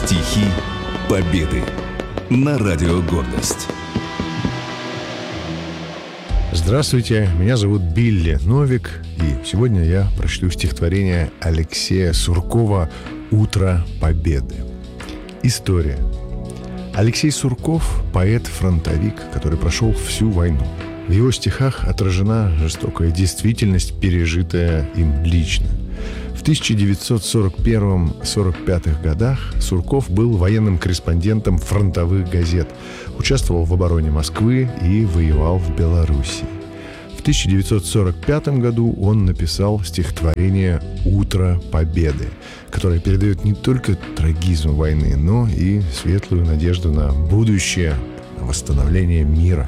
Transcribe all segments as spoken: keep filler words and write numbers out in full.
Стихи Победы на Радио Гордость. Здравствуйте, меня зовут Билли Новик, и сегодня я прочту стихотворение Алексея Суркова «Утро Победы». История. Алексей Сурков – поэт-фронтовик, который прошел всю войну. В его стихах отражена жестокая действительность, пережитая им лично. В тысяча девятьсот сорок первом — сорок пятом годах Сурков был военным корреспондентом фронтовых газет, участвовал в обороне Москвы и воевал в Белоруссии. В тысяча девятьсот сорок пятом году он написал стихотворение «Утро Победы», которое передает не только трагизм войны, но и светлую надежду на будущее, на восстановление мира.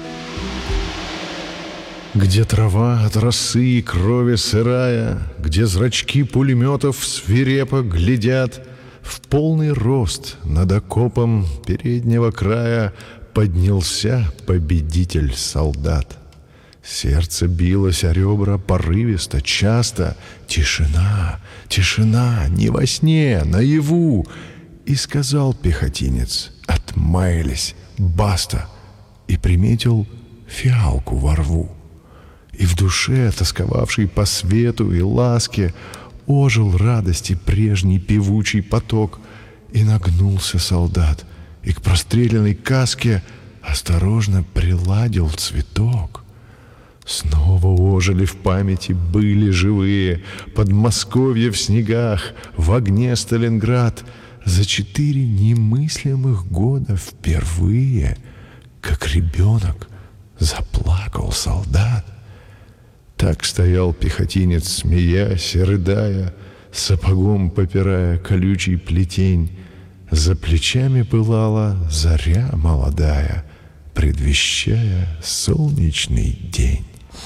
Где трава от росы и крови сырая, где зрачки пулеметов свирепо глядят, в полный рост над окопом переднего края поднялся победитель-солдат. Сердце билось о ребра порывисто, часто. Тишина, тишина, не во сне, наяву. И сказал пехотинец: отмаялись, баста. И приметил фиалку во рву. И в душе, тосковавшей по свету и ласке, ожил радости прежний певучий поток. И нагнулся солдат, и к простреленной каске осторожно приладил цветок. Снова ожили в памяти были живые Подмосковье в снегах, в огне Сталинград. За четыре немыслимых года впервые, как ребенок, заплакал солдат. Так стоял пехотинец, смеясь и рыдая, сапогом попирая колючий плетень. За плечами пылала заря молодая, предвещая солнечный день.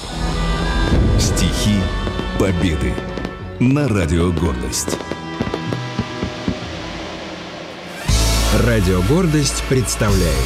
Стихи Победы на Радио Гордость. Радио Гордость представляет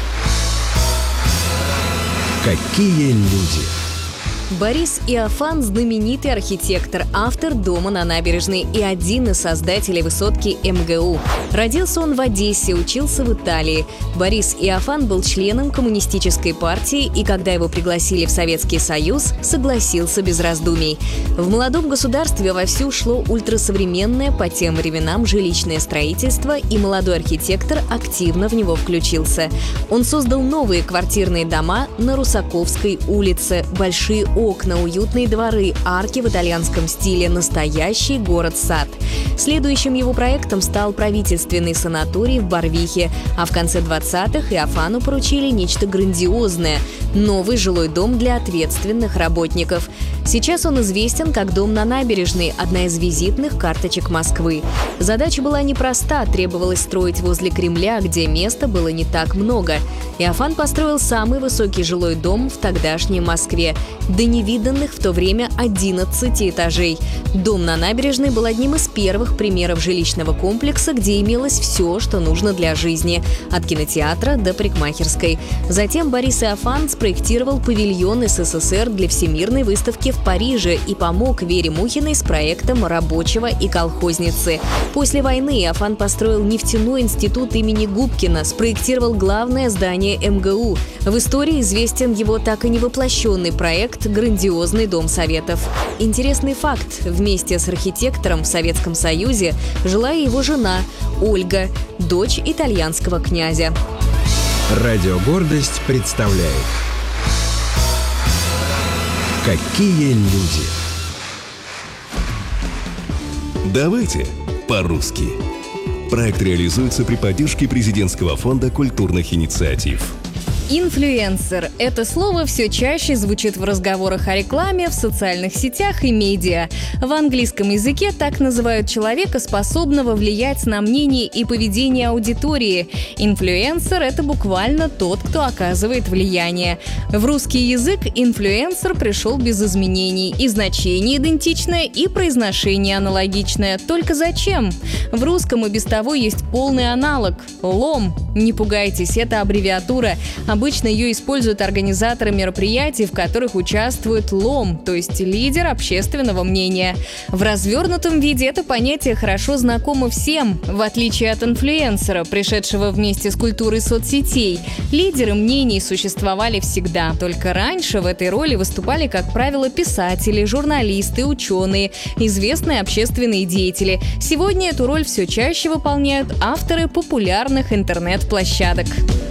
«Какие люди». Борис Иофан – знаменитый архитектор, автор дома на набережной и один из создателей высотки эм гэ у. Родился он в Одессе, учился в Италии. Борис Иофан был членом коммунистической партии и, когда его пригласили в Советский Союз, согласился без раздумий. В молодом государстве вовсю шло ультрасовременное по тем временам жилищное строительство, и молодой архитектор активно в него включился. Он создал новые квартирные дома на Русаковской улице, большие окна, уютные дворы, арки в итальянском стиле, настоящий город-сад. Следующим его проектом стал правительственный санаторий в Барвихе, а в конце двадцатых Иофану поручили нечто грандиозное – новый жилой дом для ответственных работников. Сейчас он известен как дом на набережной, одна из визитных карточек Москвы. Задача была непроста, требовалось строить возле Кремля, где места было не так много. Иофан построил самый высокий жилой дом в тогдашней Москве, до невиданных в то время одиннадцати этажей. Дом на набережной был одним из первых примеров жилищного комплекса, где имелось все, что нужно для жизни, от кинотеатра до парикмахерской. Затем Борис Иофан спроектировал павильон эс эс эс эр для Всемирной выставки в Париже и помог Вере Мухиной с проектом «Рабочего и колхозницы». После войны Иофан построил нефтяной институт имени Губкина, спроектировал главное здание эм гэ у. В истории известен его так и не воплощенный проект «Грандиозный дом Советов». Интересный факт: вместе с архитектором в Советском Союзе жила и его жена Ольга, дочь итальянского князя. Радио Гордость представляет «Какие люди». Давайте по-русски. Проект реализуется при поддержке Президентского фонда культурных инициатив. Инфлюенсер – это слово все чаще звучит в разговорах о рекламе, в социальных сетях и медиа. В английском языке так называют человека, способного влиять на мнение и поведение аудитории. Инфлюенсер – это буквально тот, кто оказывает влияние. В русский язык инфлюенсер пришел без изменений. И значение идентичное, и произношение аналогичное. Только зачем? В русском и без того есть полный аналог – лом. Не пугайтесь, это аббревиатура. Обычно ее используют организаторы мероприятий, в которых участвует ЛОМ, то есть лидер общественного мнения. В развернутом виде это понятие хорошо знакомо всем. В отличие от инфлюенсера, пришедшего вместе с культурой соцсетей, лидеры мнений существовали всегда. Только раньше в этой роли выступали, как правило, писатели, журналисты, ученые, известные общественные деятели. Сегодня эту роль все чаще выполняют авторы популярных интернет-площадок.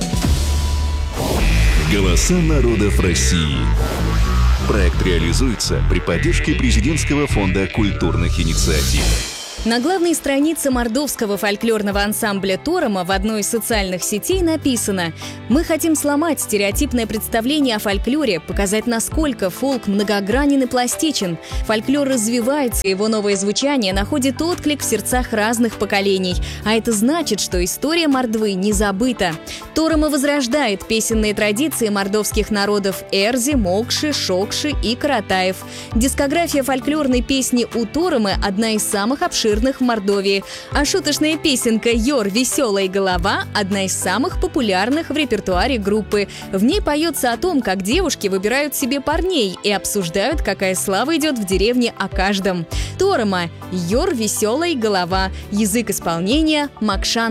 Голоса народов России. Проект реализуется при поддержке Президентского фонда культурных инициатив. На главной странице мордовского фольклорного ансамбля «Торома» в одной из социальных сетей написано: «Мы хотим сломать стереотипное представление о фольклоре, показать, насколько фолк многогранен и пластичен. Фольклор развивается, его новое звучание находит отклик в сердцах разных поколений. А это значит, что история Мордвы не забыта. Торома возрождает песенные традиции мордовских народов Эрзи, Мокши, Шокши и Каратаев. Дискография фольклорной песни у Торомы одна из самых обширных в Мордовии, а шуточная песенка «Йор, веселая голова» – одна из самых популярных в репертуаре группы. В ней поется о том, как девушки выбирают себе парней и обсуждают, какая слава идет в деревне о каждом. Торома – «Йор, веселая голова», язык исполнения – Макшан.